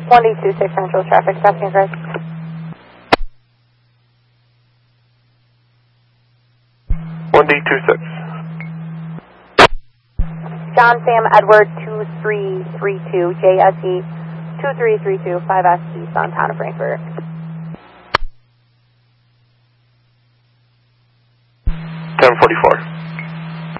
1D26 Central Traffic, Stopping Chris. John Sam Edward 2332, JSE 2332, 5S East on Town of Frankfurt. 1044.